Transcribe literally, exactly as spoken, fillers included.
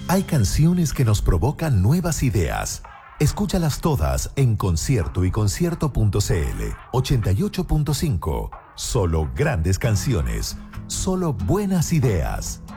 Hay canciones que nos provocan nuevas ideas. Escúchalas todas en Concierto y Concierto punto cl. ochenta y ocho punto cinco. Solo grandes canciones. Solo buenas ideas.